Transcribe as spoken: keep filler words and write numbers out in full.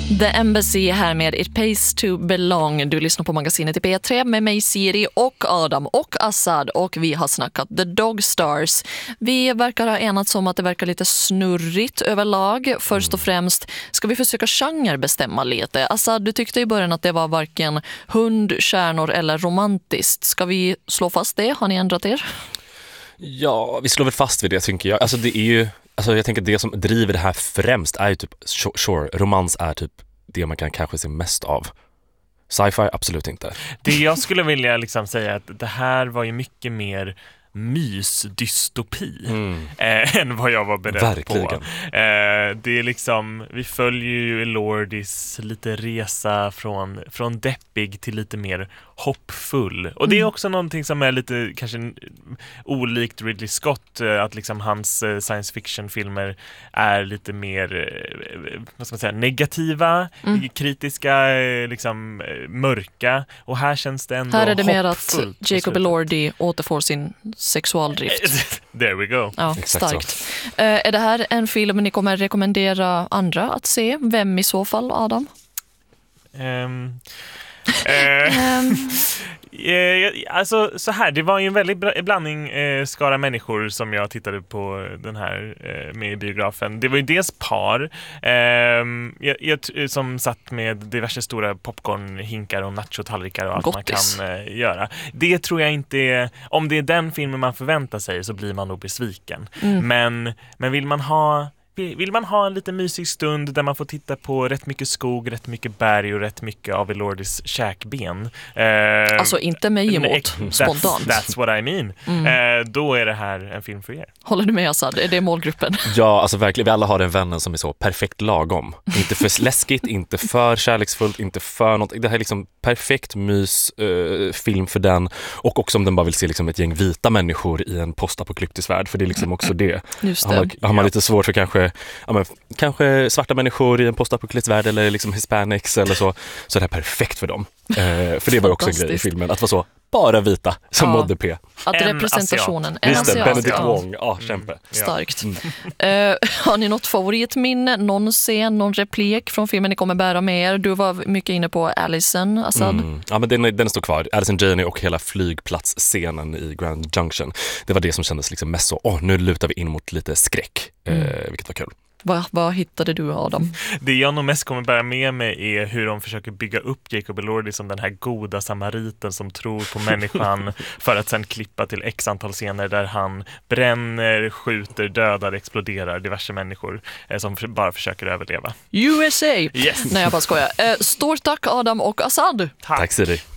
The Embassy här med It Pays to Belong. Du lyssnar på magasinet i P tre med mig Siri och Adam och Assad, och vi har snackat The Dog Stars. Vi verkar ha enats om att det verkar lite snurrigt överlag. Först och främst ska vi försöka genrebestämma lite. Assad, du tyckte i början att det var varken hund, kärnor eller romantiskt. Ska vi slå fast det? Har ni ändrat er? Ja, vi slår väl fast vid det, tycker jag. Alltså det är ju, alltså jag tänker att det som driver det här främst är ju typ, sure, romans är typ det man kan kanske se mest av. Sci-fi, absolut inte. Det jag skulle vilja liksom säga att det här var ju mycket mer mysdystopi mm. eh, än vad jag var beredd Verkligen. på. Eh, det är liksom, vi följer ju Elordis lite resa från, från deppig till lite mer hoppfull. Och det är också någonting som är lite kanske olikt Ridley Scott, att liksom hans science fiction-filmer är lite mer, vad ska man säga, negativa, mm. kritiska, liksom mörka. Och här känns det ändå här är det mer hoppfullt att Jacob Elordi återfår sin sexualdrift. There we go. Ja, starkt. Uh, är det här en film ni kommer rekommendera andra att se? Vem i så fall, Adam? Um, uh, um. Eh, alltså så här, det var ju en väldigt blandning eh, skara människor som jag tittade på den här eh, med i biografen. Det var ju dels par eh, jag, jag, som satt med diverse stora popcornhinkar och nachotallrikar och allt Gottis. man kan eh, göra. Det tror jag inte är, om det är den filmen man förväntar sig så blir man nog besviken. Mm. Men, men vill man ha Vill man ha en lite mysig stund där man får titta på rätt mycket skog, rätt mycket berg och rätt mycket av Elordis käkben. Eh, alltså inte mig emot, that's, spontant. That's what I mean. Mm. Eh, då är det här en film för er. Håller du med, Assad? Är det målgruppen? Ja, alltså verkligen. Vi alla har en vännen som är så perfekt lagom. Inte för läskigt, inte för kärleksfullt, inte för något. Det här är liksom perfekt mys uh, film för den. Och också om den bara vill se liksom ett gäng vita människor i en postapokalyptisk värld. För det är liksom också det. Just det. Har man, har man lite svårt för kanske Ja, men, kanske svarta människor i en postapokalyptisk värld eller liksom hispanics eller så, så är det här perfekt för dem. Eh, för det var också en grej i filmen, att vara så bara vita som ja. mådde P. Att en representationen. En Just det, asiat. Benedict ja. Wong, ja, kämpe. Mm. Starkt. Mm. Uh, har ni något favoritminne, någon scen, någon replik från filmen ni kommer bära med er? Du var mycket inne på Allison, Assad. Mm. Ja, men den, den står kvar. Allison Janney och hela flygplatsscenen i Grand Junction. Det var det som kändes liksom mest så, åh, oh, nu lutar vi in mot lite skräck, mm. eh, vilket var kul. Vad, vad hittade du, Adam? Det jag nog mest kommer bära med mig är hur de försöker bygga upp Jacob Elordi som den här goda samariten som tror på människan för att sen klippa till x antal scener där han bränner, skjuter, dödar, exploderar diverse människor eh, som för, bara försöker överleva. U S A! Yes. Nej, jag bara skojar. Eh, stort tack, Adam och Assad! Tack, tack Siri.